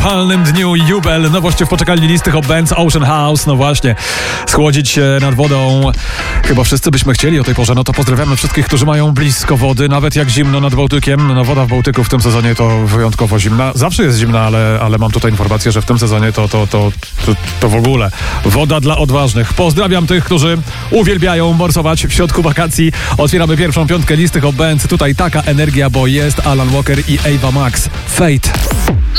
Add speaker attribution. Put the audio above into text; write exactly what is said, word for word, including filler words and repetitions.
Speaker 1: upalnym dniu jubel. Nowość w poczekalni listy Hot Bands, Ocean House. No właśnie, schłodzić się nad wodą chyba wszyscy byśmy chcieli o tej porze. No to pozdrawiamy wszystkich, którzy mają blisko wody, nawet jak zimno nad Bałtykiem. No woda w Bałtyku w tym sezonie to wyjątkowo zimna. Zawsze jest zimna, ale, ale mam tutaj informację, że w tym sezonie to, to, to, to, to w ogóle woda dla odważnych. Pozdrawiam tych, którzy uwielbiają morsować w środku wakacji. Otwieramy pierwszą piątkę listy Hot Bands. Tutaj taka energia, bo jest Alan Walker i Ava Max. Fate.